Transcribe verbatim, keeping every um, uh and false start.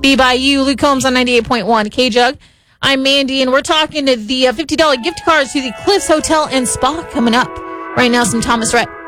Be By You, Luke Combs on ninety-eight point one K-Jug. I'm Mandy, and we're talking to the uh, fifty dollars gift cards to the Cliffs Hotel and Spa coming up. Right now, some Thomas Rhett.